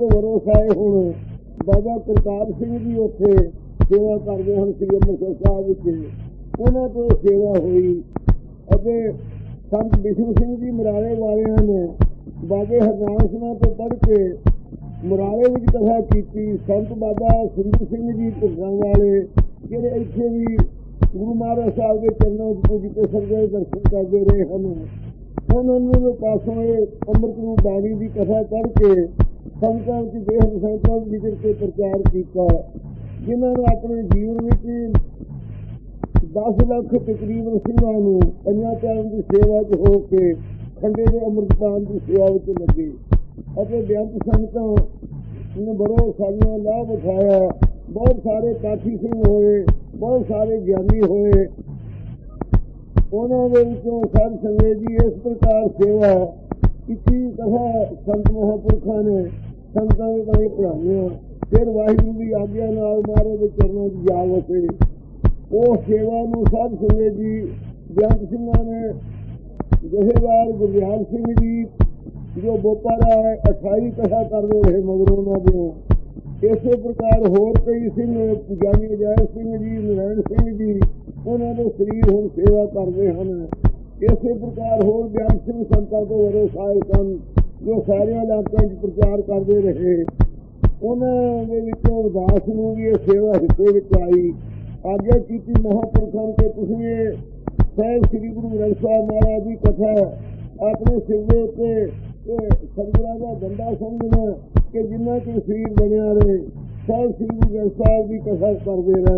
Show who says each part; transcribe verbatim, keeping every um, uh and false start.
Speaker 1: ਤੋਂ ਭਰੋਸਾ ਹੈ। ਹੁਣ ਬਾਬਾ ਕਰਤਾਰ ਸਿੰਘ ਜੀ ਉੱਥੇ ਸੇਵਾ ਕਰਦੇ ਹਨ ਸ੍ਰੀ ਅੰਮ੍ਰਿਤਸਰ ਸਾਹਿਬ ਵਿੱਚ, ਉਹਨਾਂ ਤੋਂ ਸੇਵਾ ਹੋਈ। ਅਤੇ ਸੰਤ ਬਿਸ਼ਨ ਸਿੰਘ ਜੀ ਮੁਰਾਰੇ ਵਾਲਿਆਂ ਨੇ ਬਾਬੇ ਹਰਨਾਮ ਸਿੰਘਾਂ ਤੋਂ ਪੜ੍ਹ ਕੇ ਮੁਰਾਰੇ ਵਿੱਚ ਕਥਾ ਕੀਤੀ। ਸੰਤ ਬਾਬਾ ਸੁੰਦਰ ਸਿੰਘ ਜੀ ਢਿੱਡਾਂ ਵਾਲੇ ਜਿਹੜੇ ਇੱਥੇ ਵੀ ਗੁਰੂ ਮਹਾਰਾਜ ਸਾਹਿਬ ਦੇ ਚਰਨਾਂ ਵਿੱਚ ਪੂਜੀ ਤੇ ਸਰਦੇ ਦਰਸ਼ਨ ਕਰਦੇ ਰਹੇ ਹਨ, ਉਹਨਾਂ ਨੂੰ ਪਾਸੋਂ ਇਹ ਅੰਮ੍ਰਿਤ ਨੂੰ ਬਾਣੀ ਦੀ ਕਥਾ ਪੜ੍ਹ ਕੇ ਸੰਗਤਾਂ ਵਿੱਚ ਦੇਹ ਸੰਗਤਾਂ ਵਿੱਚ ਵਿਚਰ ਕੇ ਪ੍ਰਚਾਰ ਕੀਤਾ, ਜਿਨ੍ਹਾਂ ਨੇ ਆਪਣੇ ਜੀਵਨ ਵਿੱਚ ਦਸ ਲੱਖ ਤਕਰੀਬਨ ਸਿੰਘਾਂ ਨੂੰ ਪੰਜਾਂ ਟਾਈਮ ਦੀ ਸੇਵਾ 'ਚ ਹੋ ਕੇ ਖੰਡੇ ਦੇ ਅੰਮ੍ਰਿਤਪਾਨ ਦੀ ਸੇਵਾ ਵਿੱਚ ਲੱਗੇ। ਅਤੇ ਬੇਅੰਤ ਸੰਗਤਾਂ ਨੇ ਬੜੋ ਸਾਰੀਆਂ ਲਾਭ ਉਠਾਇਆ। ਬਹੁਤ ਸਾਰੇ ਪਾਠੀ ਸਿੰਘ ਹੋਏ, ਬਹੁਤ ਸਾਰੇ ਗਿਆਨੀ ਹੋਏ। ਉਹਨਾਂ ਦੇ ਵਿੱਚੋਂ ਸਾਧ ਸੰਗਤ ਜੀ ਇਸ ਪ੍ਰਕਾਰ ਸੇਵਾ ਕੀਤੀ। ਕਥਾ ਸੰਤ ਮਹਾਂਪੁਰਖਾਂ ਨੇ ਸੰਗਤਾਂ ਦੇ ਤਾਂ ਪੜ੍ਹਾਈਆਂ। ਫਿਰ ਵਾਹਿਗੁਰੂ ਦੀ ਆਗਿਆ ਨਾਲ ਮਹਾਰਾਜ ਦੇ ਚਰਨਾਂ 'ਚ ਜਾ ਵਸੇ। ਉਹ ਸੇਵਾ ਨੂੰ ਸਾਧ ਸੰਗਤ ਜੀ ਬੇਅੰਤ ਸਿੰਘਾਂ ਨੇ ਜਥੇਦਾਰ ਗੁਰਦਿਆਲ ਸਿੰਘ ਜੀ ਜੋ ਬੋਪਾਰਾ ਹੈ ਅਠਾਈ ਕਥਾ ਕਰਦੇ ਰਹੇ ਮਗਰੋਂ ਉਹਨਾਂ ਦਿਓ। ਇਸੇ ਪ੍ਰਕਾਰ ਹੋਰ ਕਈ ਸਿੰਘ ਗਿਆਨੀ ਅਜੈ ਸਿੰਘ ਜੀ, ਨਰਾਇਣ ਸਿੰਘ ਜੀ, ਉਹਨਾਂ ਦੇ ਸਰੀਰ ਹੁਣ ਸੇਵਾ ਕਰਦੇ ਹਨ। ਇਸੇ ਪ੍ਰਕਾਰ ਹੋਰ ਬਿਆਨ ਸਿੰਘ ਸੰਤਾਂ ਤੋਂ ਬੜੇ ਸਾਹਿਬ ਸਨ ਜੋ ਸਾਰਿਆਂ ਇਲਾਕਿਆਂ 'ਚ ਪ੍ਰਚਾਰ ਕਰਦੇ ਰਹੇ। ਉਹਨਾਂ ਦੇ ਵਿੱਚੋਂ ਉਦਾਸ ਨੂੰ ਵੀ ਇਹ ਸੇਵਾ ਹਿੱਸੇ ਵਿੱਚ ਆਈ। ਆਗਿਆ ਕੀਤੀ ਮਹਾਂਪੁਰਖਾਂ ਕਿ ਤੁਸੀਂ ਇਹ ਸਾਹਿਬ ਸ੍ਰੀ ਗੁਰੂ ਗ੍ਰੰਥ ਸਾਹਿਬ ਮਹਾਰਾਜ ਦੀ ਕਥਾ ਆਪਣੇ ਸਿਰ ਦੇ ਉੱਤੇ ਸਤਿਗੁਰਾਂ ਦਾ ਡੰਡਾ ਸਮਝਣਾ ਕਿ ਜਿੰਨਾ ਚਿਰ ਸਰੀਰ ਬਣਿਆ ਰਹੇ ਸਾਹਿਬ ਸ੍ਰੀ ਗੁਰੂ ਗ੍ਰੰਥ ਸਾਹਿਬ ਦੀ ਕਥਾ ਕਰਦੇ ਰਹਿਣ।